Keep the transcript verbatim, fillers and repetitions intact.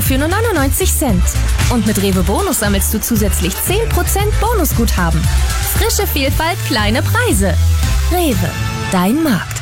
für nur neunundneunzig Cent. Und mit Rewe Bonus sammelst du zusätzlich zehn Prozent Bonusguthaben. Frische Vielfalt, kleine Preise. Rewe, dein Markt.